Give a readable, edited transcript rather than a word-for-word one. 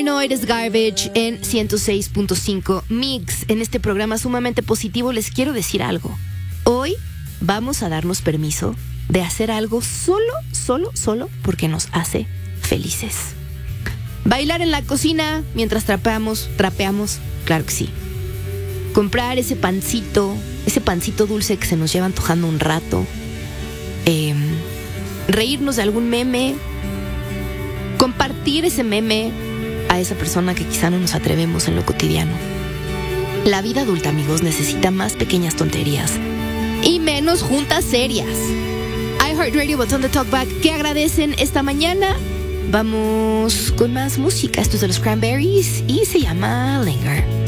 No It Is Garbage en 106.5 Mix. En este programa sumamente positivo les quiero decir algo. Hoy vamos a darnos permiso de hacer algo solo porque nos hace felices. Bailar en la cocina mientras trapeamos, claro que sí. Comprar ese pancito dulce que se nos lleva antojando un rato. Reírnos de algún meme. Compartir ese meme a esa persona que quizá no nos atrevemos en lo cotidiano. La vida adulta, amigos, necesita más pequeñas tonterías y menos juntas serias. iHeartRadio, botón de talkback que agradecen esta mañana. Vamos con más música. Esto es de los Cranberries y se llama Linger.